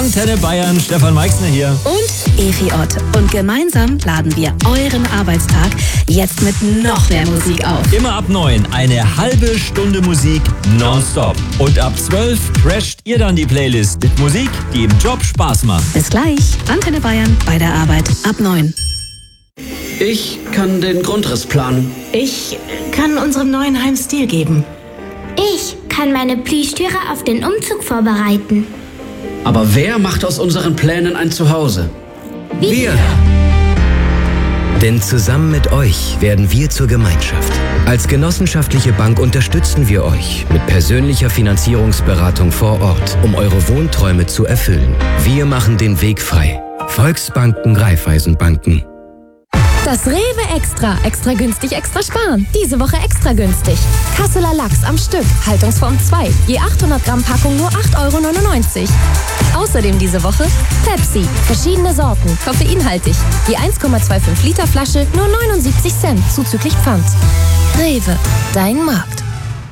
Antenne Bayern, Stefan Meixner hier. Und Evi Ott. Und gemeinsam laden wir euren Arbeitstag jetzt mit noch mehr Musik auf. Immer ab 9 eine halbe Stunde Musik nonstop. Und ab 12 crasht ihr dann die Playlist mit Musik, die im Job Spaß macht. Bis gleich. Antenne Bayern bei der Arbeit ab 9. Ich kann den Grundriss planen. Ich kann unserem neuen Heim Stil geben. Ich kann meine Plüschtüre auf den Umzug vorbereiten. Aber wer macht aus unseren Plänen ein Zuhause? Wir! Denn zusammen mit euch werden wir zur Gemeinschaft. Als genossenschaftliche Bank unterstützen wir euch mit persönlicher Finanzierungsberatung vor Ort, um eure Wohnträume zu erfüllen. Wir machen den Weg frei. Volksbanken, Raiffeisenbanken. Das Rewe Extra. Extra günstig, extra sparen. Diese Woche extra günstig. Kasseler Lachs am Stück. Haltungsform 2. Je 800 Gramm Packung nur 8,99 €. Außerdem diese Woche Pepsi. Verschiedene Sorten. Koffeinhaltig. Je 1,25 Liter Flasche nur 79 Cent. Zuzüglich Pfand. Rewe. Dein Markt.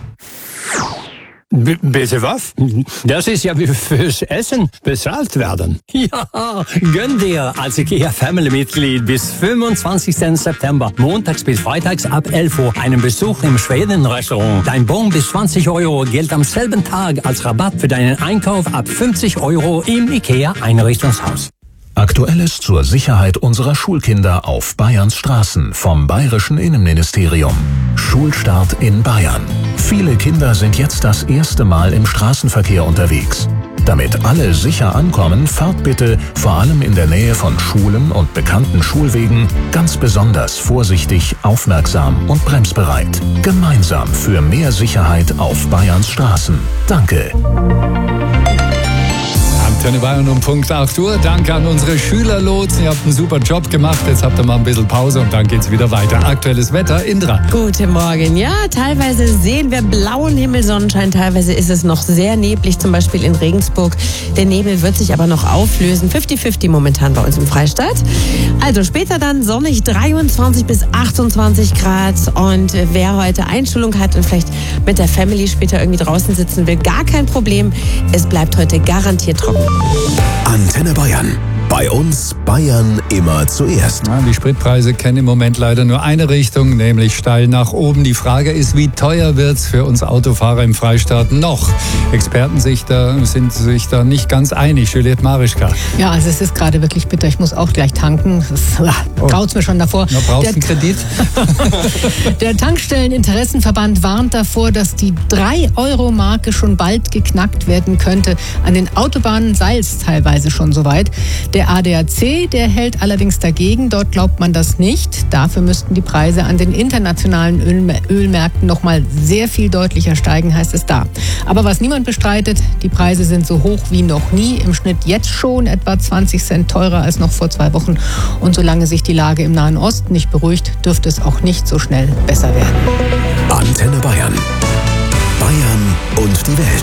Bitte was? Das ist ja wie fürs Essen bezahlt werden. Ja, gönn dir als IKEA-Family-Mitglied bis 25. September, montags bis freitags ab 11 Uhr, einen Besuch im Schweden-Restaurant. Dein Bon bis 20 € gilt am selben Tag als Rabatt für deinen Einkauf ab 50 € im IKEA-Einrichtungshaus. Aktuelles zur Sicherheit unserer Schulkinder auf Bayerns Straßen vom Bayerischen Innenministerium. Schulstart in Bayern. Viele Kinder sind jetzt das erste Mal im Straßenverkehr unterwegs. Damit alle sicher ankommen, fahrt bitte, vor allem in der Nähe von Schulen und bekannten Schulwegen, ganz besonders vorsichtig, aufmerksam und bremsbereit. Gemeinsam für mehr Sicherheit auf Bayerns Straßen. Danke. Antenne Bayern um Punkt 8 Uhr. Danke an unsere Schülerlotsen. Ihr habt einen super Job gemacht. Jetzt habt ihr mal ein bisschen Pause und dann geht's wieder weiter. Aktuelles Wetter, Indra. Guten Morgen. Ja, teilweise sehen wir blauen Himmel, Sonnenschein. Teilweise ist es noch sehr neblig, zum Beispiel in Regensburg. Der Nebel wird sich aber noch auflösen. 50-50 momentan bei uns im Freistaat. Also später dann sonnig, 23 bis 28 Grad. Und wer heute Einschulung hat und vielleicht mit der Family später irgendwie draußen sitzen will, gar kein Problem. Es bleibt heute garantiert trocken. Antenne Bayern. Bei uns Bayern immer zuerst. Ja, die Spritpreise kennen im Moment leider nur eine Richtung, nämlich steil nach oben. Die Frage ist, wie teuer wird's für uns Autofahrer im Freistaat noch? Experten sind sich da nicht ganz einig. Juliette Marischka. Ja, also es ist gerade wirklich bitter. Ich muss auch gleich tanken. Graut's mir schon davor. Na, brauchst du einen Kredit? Der Tankstelleninteressenverband warnt davor, dass die 3-Euro-Marke schon bald geknackt werden könnte. An den Autobahnen sei es teilweise schon soweit. Der ADAC, der hält allerdings dagegen. Dort glaubt man das nicht. Dafür müssten die Preise an den internationalen Ölmärkten noch mal sehr viel deutlicher steigen, heißt es da. Aber was niemand bestreitet, die Preise sind so hoch wie noch nie. Im Schnitt jetzt schon etwa 20 Cent teurer als noch vor 2 Wochen. Und solange sich die Lage im Nahen Osten nicht beruhigt, dürfte es auch nicht so schnell besser werden. Antenne Bayern. Bayern und die Welt.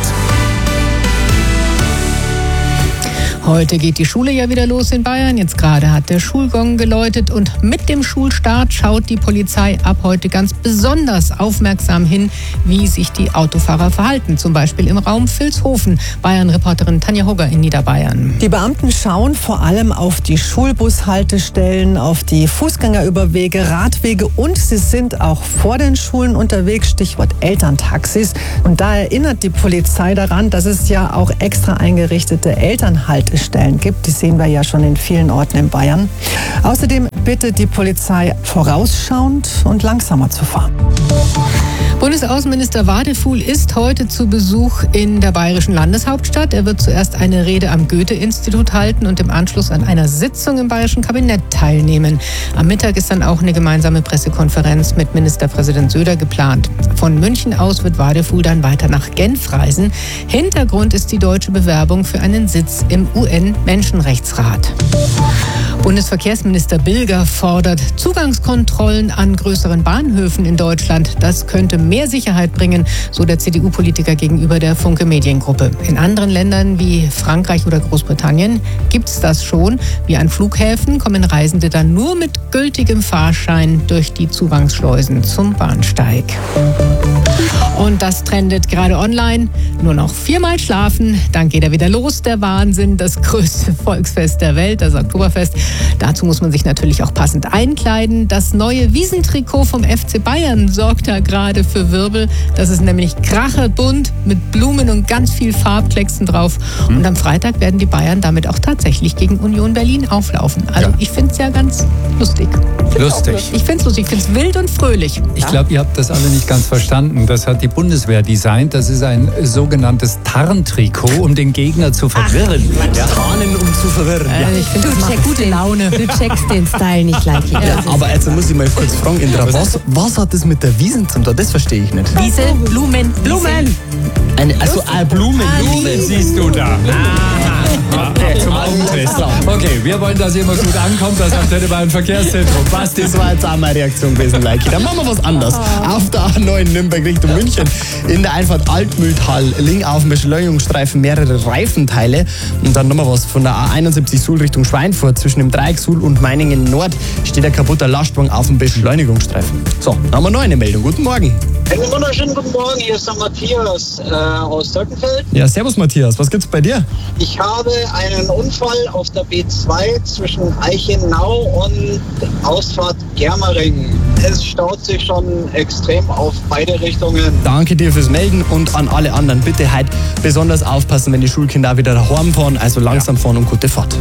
Heute geht die Schule ja wieder los in Bayern. Jetzt gerade hat der Schulgong geläutet und mit dem Schulstart schaut die Polizei ab heute ganz besonders aufmerksam hin, wie sich die Autofahrer verhalten. Zum Beispiel im Raum Vilshofen. Bayern-Reporterin Tanja Hogger in Niederbayern. Die Beamten schauen vor allem auf die Schulbushaltestellen, auf die Fußgängerüberwege, Radwege und sie sind auch vor den Schulen unterwegs, Stichwort Elterntaxis. Und da erinnert die Polizei daran, dass es ja auch extra eingerichtete Elternhaltestellen gibt. Die sehen wir ja schon in vielen Orten in Bayern. Außerdem bittet die Polizei, vorausschauend und langsamer zu fahren. Bundesaußenminister Wadefuhl ist heute zu Besuch in der bayerischen Landeshauptstadt. Er wird zuerst eine Rede am Goethe-Institut halten und im Anschluss an einer Sitzung im bayerischen Kabinett teilnehmen. Am Mittag ist dann auch eine gemeinsame Pressekonferenz mit Ministerpräsident Söder geplant. Von München aus wird Wadefuhl dann weiter nach Genf reisen. Hintergrund ist die deutsche Bewerbung für einen Sitz im UN-Menschenrechtsrat. Bundesverkehrsminister Bilger fordert Zugangskontrollen an größeren Bahnhöfen in Deutschland. Das könnte mehr Sicherheit bringen, so der CDU-Politiker gegenüber der Funke Mediengruppe. In anderen Ländern wie Frankreich oder Großbritannien gibt es das schon. Wie an Flughäfen kommen Reisende dann nur mit gültigem Fahrschein durch die Zugangsschleusen zum Bahnsteig. Und das trendet gerade online. Nur noch 4-mal schlafen, dann geht er wieder los, der Wahnsinn. Das größte Volksfest der Welt, das Oktoberfest. Dazu muss man sich natürlich auch passend einkleiden. Das neue Wiesentrikot vom FC Bayern sorgt da gerade für Wirbel. Das ist nämlich kracherbunt mit Blumen und ganz viel Farbklecksen drauf. Und am Freitag werden die Bayern damit auch tatsächlich gegen Union Berlin auflaufen. Also ich finde es ja ganz lustig. Ich finde es lustig, ich finde es wild und fröhlich. Ich glaube, ihr habt das alle nicht ganz verstanden. Das hat die Bundeswehr designt. Das ist ein sogenanntes Tarntrikot, um den Gegner zu verwirren. Tarnen, um zu verwirren. Ich finde, das macht gute Laune. Du checkst den Style nicht, Lucky. Ja, aber jetzt muss ich mal kurz fragen, Indra, was hat das mit der Wiesen zu tun? Das verstehe ich nicht. Wiese, Blumen. Blumen, Siehst du da. Okay, zum Augentest. Okay, wir wollen, dass ihr immer gut ankommt. Das Antenne Bayern Verkehrszentrum. Was, das war jetzt auch meine Reaktion gewesen, Leiki. Dann machen wir was anderes. Auf der A9 Nürnberg Richtung München. In der Einfahrt Altmühltal liegen auf dem Beschleunigungsstreifen mehrere Reifenteile. Und dann nochmal was von der A71 Suhl Richtung Schweinfurt. Zwischen dem Dreieck Suhl und Meiningen Nord steht ein kaputter Lastwagen auf dem Beschleunigungsstreifen. So, dann haben wir noch eine Meldung. Guten Morgen. Einen wunderschönen guten Morgen, hier ist der Matthias aus Birkenfeld. Ja, servus Matthias, was gibt's bei dir? Ich habe einen Unfall auf der B2 zwischen Eichenau und Ausfahrt Germering. Es staut sich schon extrem auf beide Richtungen. Danke dir fürs Melden und an alle anderen bitte halt besonders aufpassen, wenn die Schulkinder auch wieder daheim fahren, also langsam fahren und gute Fahrt.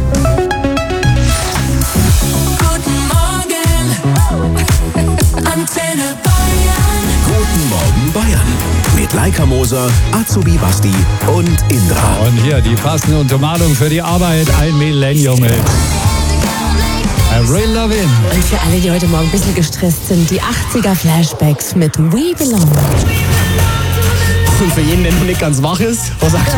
Guten Morgen, Antenne Bayern. Guten Morgen Bayern. Mit Laika Moser, Azubi Basti und Indra. Und hier die passende Untermalung für die Arbeit. Ein Millennium-Hit. Avril Lavigne. Und für alle, die heute Morgen ein bisschen gestresst sind, die 80er-Flashbacks mit We Belong. Und für jeden, der noch nicht ganz wach ist, was sagst du?